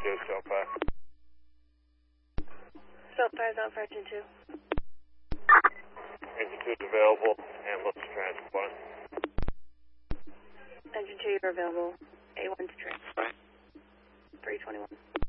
Joe Stillfire. Stillfire's on for engine 2. Engine 2 is available, and look to transport. Engine 2, you're available. A1 to transport. 321.